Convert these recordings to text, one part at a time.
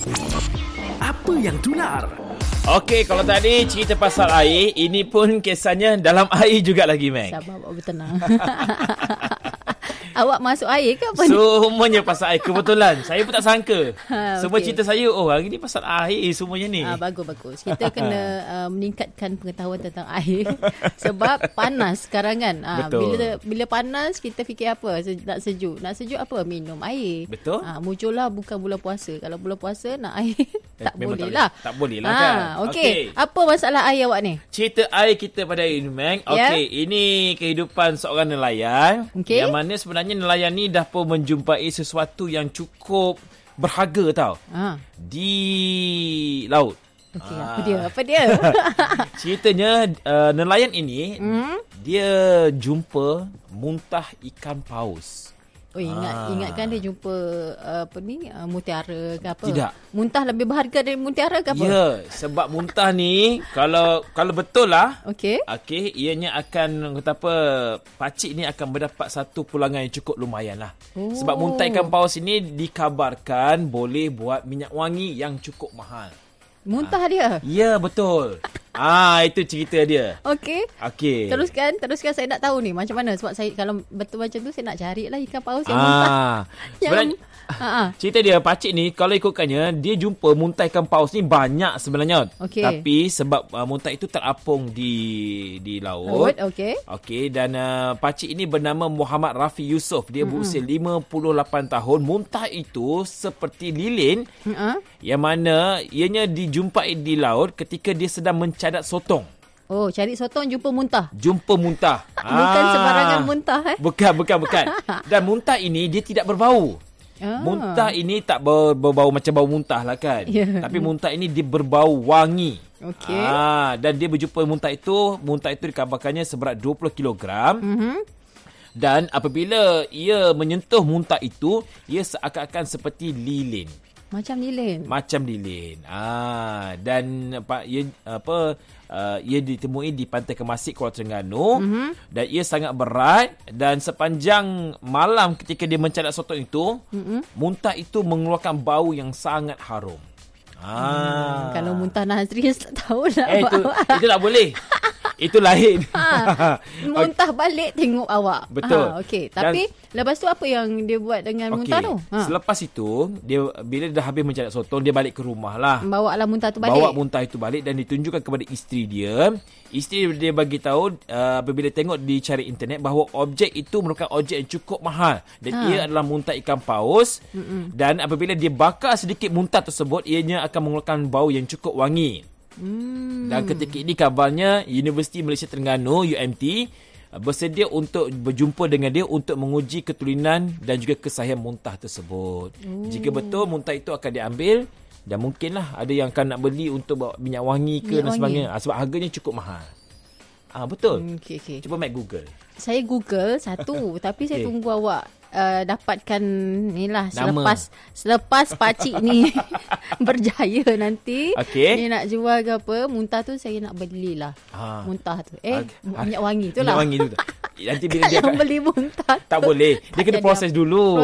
Apa yang tular? Okey, kalau tadi cerita pasal air, ini pun kisahnya dalam air juga lagi, Mac. Sabar, awak bertenang. Awak masuk air ke apa ni? Semuanya pasal air. Kebetulan saya pun tak sangka. Semua okey. cerita saya, hari ni pasal air semuanya ni. Bagus. Kita kena meningkatkan pengetahuan tentang air. Sebab panas sekarang kan. Betul. Bila panas, kita fikir apa? Nak sejuk. Nak sejuk apa? Minum air. Betul. Muncullah bukan bulan puasa. Kalau bulan puasa nak air, tak Memang boleh lah. Tak boleh lah kan. Okey. Apa masalah air awak ni? Cerita air kita pada hari ini, Mac. Okey, ini kehidupan seorang nelayan. Okey. Yang mana sebenarnya nelayan ni dah pun menjumpai sesuatu yang cukup berharga tau. Di laut. Okey, apa dia? Ceritanya nelayan ini dia jumpa muntah ikan paus. Ingatkan dia jumpa mutiara ke apa? Tidak. Muntah lebih berharga dari mutiara ke apa? Ya, sebab muntah ni kalau betul lah. Okey. Ianya akan kata apa, pakcik ni akan mendapat satu pulangan yang cukup lumayan lah. Sebab muntah ikan paus ini dikabarkan boleh buat minyak wangi yang cukup mahal. Muntah dia? Ya, betul. Itu cerita dia. Okey. Teruskan saya nak tahu ni macam mana, sebab saya kalau betul macam tu saya nak carilah ikan paus yang muntah. Sebenarnya cerita dia, pakcik ni kalau ikutkannya dia jumpa muntah ikan paus ni banyak sebenarnya. Okey. Tapi sebab muntah itu terapung di laut. Okey, dan pakcik ini bernama Muhammad Rafi Yusof. Dia berusia 58 tahun. Muntah itu seperti lilin yang mana ianya dijumpai di laut ketika dia sedang mencadat sotong. Cari sotong jumpa muntah. Bukan sembarangan muntah Bukan. Dan muntah ini dia tidak berbau. Muntah ini tak berbau macam bau muntah lah kan. Tapi muntah ini dia berbau wangi. Okey. Dan dia berjumpa muntah itu dikabarkannya seberat 20 kilogram. Dan apabila ia menyentuh muntah itu, ia seakan-akan seperti lilin. Macam lilin. Dan ia ditemui di Pantai Kemasik, Kuala Terengganu. Dan ia sangat berat. Dan sepanjang malam ketika dia mencadat sotong itu, muntah itu mengeluarkan bau yang sangat harum. Kalau muntah Nazri tak tahulah. Itu tak boleh. Itu lain. Muntah balik tengok awak. Betul. Okey. Tapi lepas tu apa yang dia buat dengan muntah tu? Selepas itu, bila dah habis mencadat sotong, dia balik ke rumah lah. Bawa lah muntah tu balik. Bawa muntah itu balik dan ditunjukkan kepada isteri dia. Isteri dia bagi tahu apabila tengok di cari internet bahawa objek itu merupakan objek yang cukup mahal. Dan ia adalah muntah ikan paus. Dan apabila dia bakar sedikit muntah tersebut, ianya akan mengeluarkan bau yang cukup wangi. Dan ketika ini kabarnya Universiti Malaysia Terengganu UMT bersedia untuk berjumpa dengan dia untuk menguji ketulinan dan juga kesahihan muntah tersebut. Jika betul muntah itu akan diambil, dan mungkinlah ada yang akan nak beli untuk bawa minyak wangi ke dan sebagainya. Sebab harganya cukup mahal. Betul. Okay. Cuba Mac Google. Saya Google satu tapi saya tunggu awak dapatkan inilah nama. Selepas pakcik ni berjaya nanti ni nak jual ke apa, muntah tu saya nak belilah. Muntah tu minyak wangi tu lah. Minyak wangi tu. Nanti bila dia beli muntah tak boleh. Dia kena proses dulu.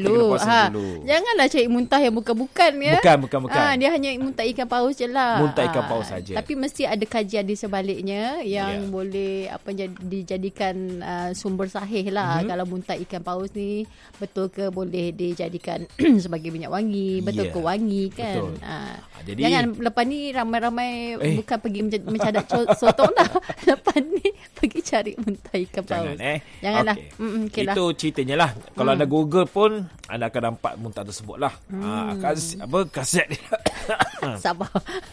Janganlah cari muntah yang bukan-bukan ya. Bukan. Dia hanya muntah ikan paus je lah. Muntah ikan paus saja. Tapi mesti ada kajian di sebaliknya yang boleh dijadikan sumber sahih lah. Kalau muntah ikan paus ni betul ke boleh dijadikan sebagai minyak wangi, betul ke wangi kan. Jadi, jangan lepas ni ramai-ramai bukan pergi mencadat sotong dah. Lepas ni pergi cari muntah ikan paus. Janganlah. Okay lah. Itu ceritanya lah. Kalau anda Google pun anda akan nampak muntah tersebut lah. Kaset dia. Sabar.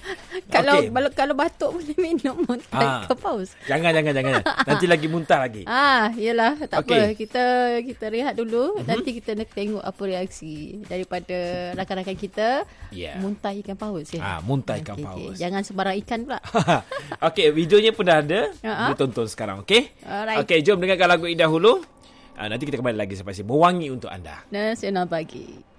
Kalau batuk boleh minum muntah ikan paus. Jangan. Nanti lagi muntah lagi. Yelah, tak apa. Kita rehat dulu. Nanti kita nak tengok apa reaksi daripada rakan-rakan kita. Muntah ikan paus ya. Muntah ikan paus. Jangan sembarang ikan pula. Okey, videonya pun dah ada. Boleh tonton sekarang, okey? Okey, jom dengarkan lagu ini dahulu. Nanti kita kembali lagi selepas ini. Berwangi untuk anda. Nasional Pagi.